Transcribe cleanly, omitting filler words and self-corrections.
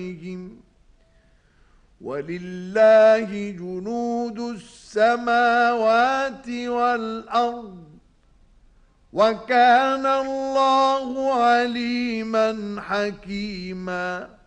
ولله جنود السماوات والأرض وكان الله عليما حكيما.